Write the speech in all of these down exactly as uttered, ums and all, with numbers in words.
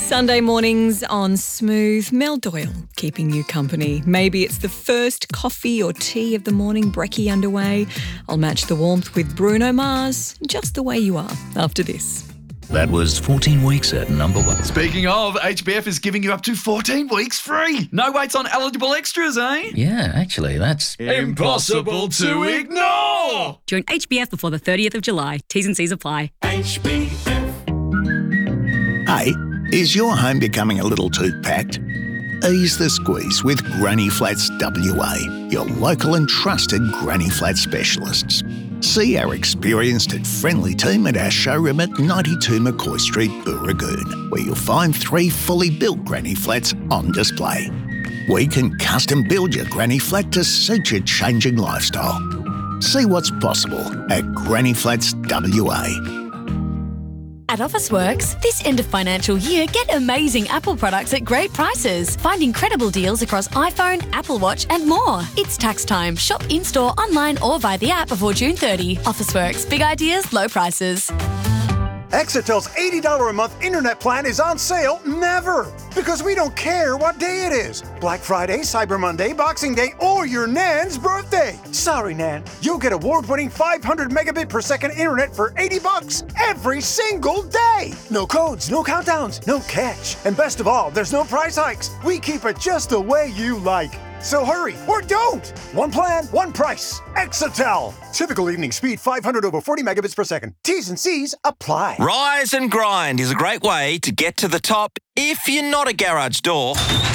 Sunday mornings on Smooth, Mel Doyle keeping you company. Maybe it's the first coffee or tea of the morning brekkie underway. I'll match the warmth with Bruno Mars, just the way you are, after this. That was fourteen weeks at number one. Speaking of, H B F is giving you up to fourteen weeks free. No waits on eligible extras, eh? Yeah, actually, that's impossible to ignore. Join H B F before the thirtieth of July. T's and C's apply. H B F. Hey, is your home becoming a little too packed? Ease the squeeze with Granny Flats W A, your local and trusted Granny Flat specialists. See our experienced and friendly team at our showroom at ninety-two McCoy Street, Booragoon, where you'll find three fully built Granny Flats on display. We can custom build your Granny Flat to suit your changing lifestyle. See what's possible at Granny Flats W A. At Officeworks, this end of financial year, get amazing Apple products at great prices. Find incredible deals across iPhone, Apple Watch and more. It's tax time. Shop in-store, online or via the app before June thirtieth. Officeworks. Big ideas, low prices. Exitel's eighty dollars a month internet plan is on sale never, because we don't care what day it is. Black Friday, Cyber Monday, Boxing Day, or your Nan's birthday. Sorry, Nan. You'll get award-winning five hundred megabit per second internet for eighty bucks every single day. No codes, no countdowns, no catch. And best of all, there's no price hikes. We keep it just the way you like. So hurry, or don't! One plan, one price. Exitel. Typical evening speed five hundred over forty megabits per second. T's and C's apply. Rise and Grind is a great way to get to the top if you're not a garage door.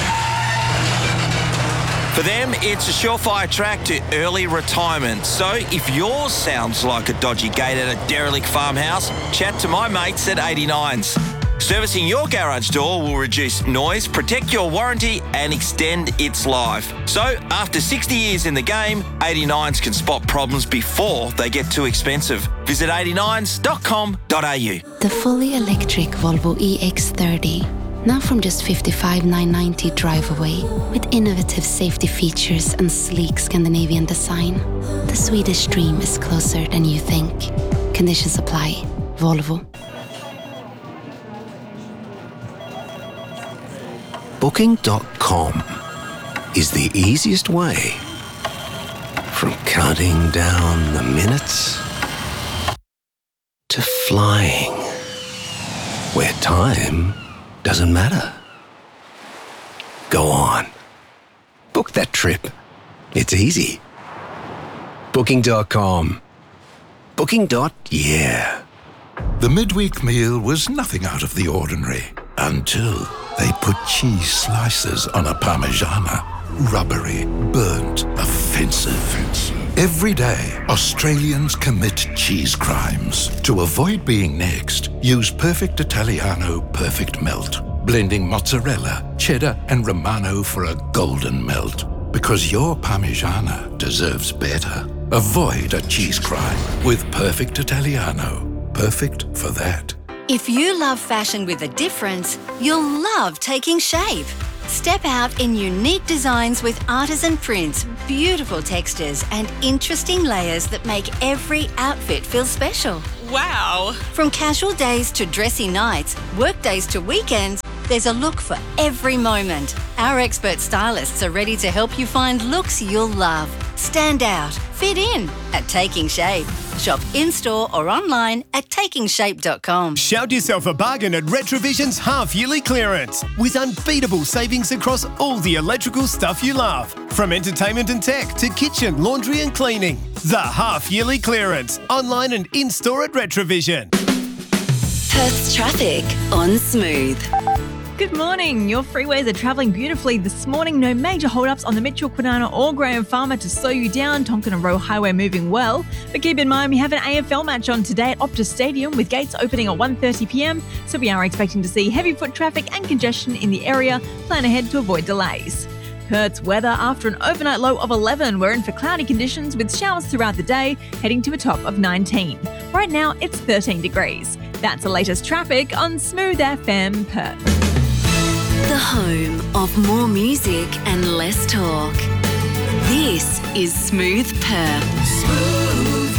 For them, it's a surefire track to early retirement. So if yours sounds like a dodgy gate at a derelict farmhouse, chat to my mates at eighty-nines. Servicing your garage door will reduce noise, protect your warranty and extend its life. So after sixty years in the game, eighty-nines can spot problems before they get too expensive. Visit eighty-nines dot com dot a u. The fully electric Volvo E X thirty. Now from just fifty-five thousand nine hundred ninety drive away, with innovative safety features and sleek Scandinavian design. The Swedish dream is closer than you think. Conditions apply. Volvo. Booking dot com is the easiest way from counting down the minutes to flying where time doesn't matter. Go on. Book that trip. It's easy. Booking dot com. Booking. Yeah. The midweek meal was nothing out of the ordinary until they put cheese slices on a Parmigiana. Rubbery, burnt, offensive. Every day, Australians commit cheese crimes. To avoid being next, use Perfect Italiano Perfect Melt, blending mozzarella, cheddar, and Romano for a golden melt. Because your Parmigiana deserves better. Avoid a cheese crime with Perfect Italiano. Perfect for that. If you love fashion with a difference, you'll love Taking Shape. Step out in unique designs with artisan prints, beautiful textures, and interesting layers that make every outfit feel special. Wow! From casual days to dressy nights, work days to weekends, there's a look for every moment. Our expert stylists are ready to help you find looks you'll love. Stand out, fit in at Taking Shape. Shop in-store or online at taking shape dot com. Shout yourself a bargain at Retrovision's half-yearly clearance with unbeatable savings across all the electrical stuff you love. From entertainment and tech to kitchen, laundry and cleaning. The half-yearly clearance. Online and in-store at Retrovision. Perth's traffic on Smooth. Good morning. Your freeways are travelling beautifully this morning. No major hold-ups on the Mitchell, Kwinana or Graham Farmer to slow you down. Tonkin and Roe Highway moving well. But keep in mind, we have an A F L match on today at Optus Stadium with gates opening at one thirty p m. So we are expecting to see heavy foot traffic and congestion in the area. Plan ahead to avoid delays. Perth's weather after an overnight low of eleven. We're in for cloudy conditions with showers throughout the day, heading to a top of nineteen. Right now, it's thirteen degrees. That's the latest traffic on Smooth F M Perth. The home of more music and less talk. This is Smooth Perth. Smooth.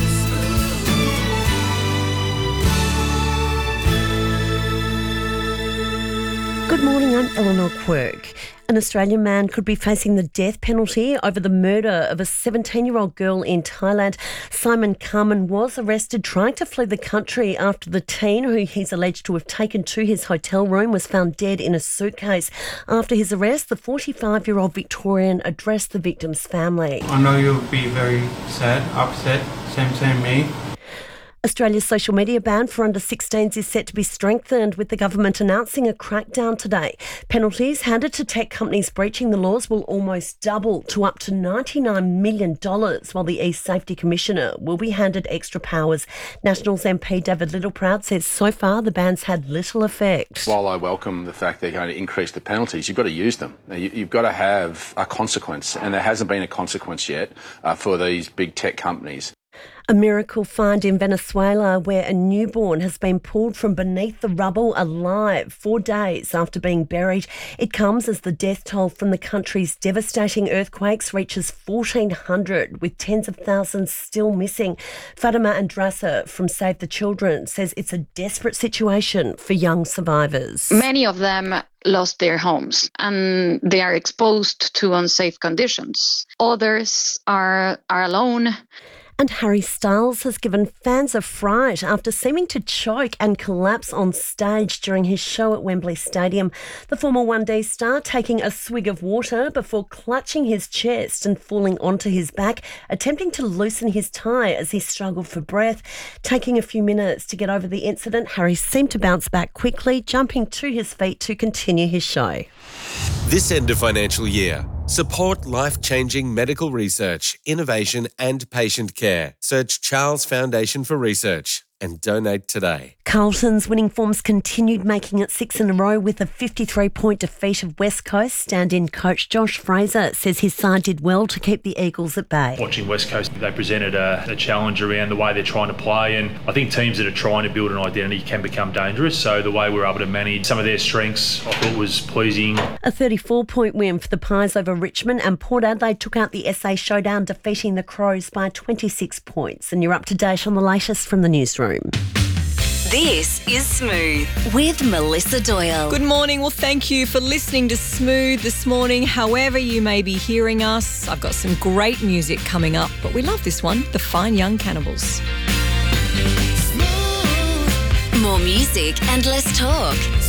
Good morning, I'm Eleanor Quirk. An Australian man could be facing the death penalty over the murder of a seventeen-year-old girl in Thailand. Simon Carmen was arrested trying to flee the country after the teen, who he's alleged to have taken to his hotel room, was found dead in a suitcase. After his arrest, the forty-five-year-old Victorian addressed the victim's family. I know you'll be very sad, upset, same, same me. Australia's social media ban for under sixteens is set to be strengthened, with the government announcing a crackdown today. Penalties handed to tech companies breaching the laws will almost double to up to ninety-nine million dollars, while the e-Safety Commissioner will be handed extra powers. Nationals M P David Littleproud says so far the ban's had little effect. While I welcome the fact they're going to increase the penalties, you've got to use them. You've got to have a consequence, and there hasn't been a consequence yet uh, for these big tech companies. A miracle find in Venezuela, where a newborn has been pulled from beneath the rubble alive four days after being buried. It comes as the death toll from the country's devastating earthquakes reaches fourteen hundred, with tens of thousands still missing. Fatima Andrasa from Save the Children says it's a desperate situation for young survivors. Many of them lost their homes and they are exposed to unsafe conditions. Others are, are alone. And Harry Styles has given fans a fright after seeming to choke and collapse on stage during his show at Wembley Stadium. The former one D star taking a swig of water before clutching his chest and falling onto his back, attempting to loosen his tie as he struggled for breath. Taking a few minutes to get over the incident, Harry seemed to bounce back quickly, jumping to his feet to continue his show. This end of financial year, support life-changing medical research, innovation and patient care. Search Charles Foundation for Research and donate today. Carlton's winning forms continued, making it six in a row with a fifty-three point defeat of West Coast. Stand-in coach Josh Fraser says his side did well to keep the Eagles at bay. Watching West Coast, they presented a, a challenge around the way they're trying to play, and I think teams that are trying to build an identity can become dangerous, so the way we were able to manage some of their strengths I thought was pleasing. A thirty-four point win for the Pies over Richmond, and Port Adelaide took out the S A Showdown, defeating the Crows by twenty-six points. And you're up to date on the latest from the newsroom. This is Smooth with Melissa Doyle. Good morning. Well, thank you for listening to Smooth this morning. However you may be hearing us, I've got some great music coming up, but we love this one, The Fine Young Cannibals. More music and less talk.